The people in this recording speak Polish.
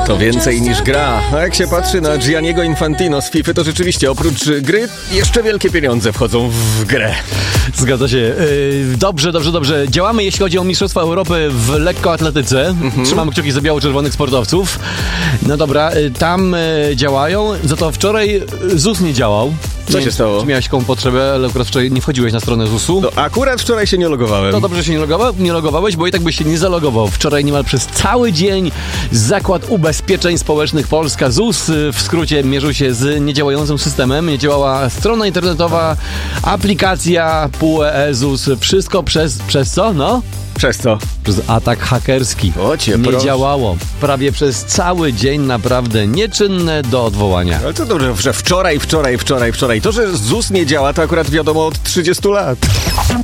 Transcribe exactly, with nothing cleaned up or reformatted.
To więcej niż gra. A jak się patrzy na Gianniego Infantino z FIFA, to rzeczywiście oprócz gry jeszcze wielkie pieniądze wchodzą w grę. Zgadza się. Yy, dobrze, dobrze, dobrze. Działamy, jeśli chodzi o Mistrzostwa Europy w lekkoatletyce. Mhm. Trzymamy kciuki za biało-czerwonych sportowców. No dobra, yy, tam yy, działają. Za to wczoraj Z U S nie działał. Co nie, się stało? Czy miałeś komu potrzebę, ale akurat wczoraj nie wchodziłeś na stronę Z U S u. No akurat wczoraj się nie logowałem. No dobrze, że się nie, logowa- nie logowałeś, bo i tak byś się nie zalogował. Wczoraj niemal przez cały dzień Zakład Ubezpieczeń Społecznych Polska, Z U S, w skrócie, mierzył się z niedziałającym systemem. Nie działała strona internetowa, aplikacja, P U E, Z U S, wszystko przez, przez co? No? Przez co? Przez atak hakerski. O cię, nie proszę. działało. Prawie przez cały dzień naprawdę nieczynne do odwołania. Ale to dobrze, że wczoraj, wczoraj, wczoraj, wczoraj. To, że Z U S nie działa, to akurat wiadomo od trzydziestu lat.